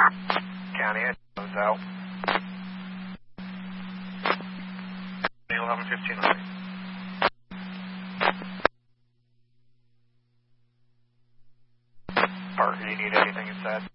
County, it goes out. 11:15. Parker, do you need anything inside?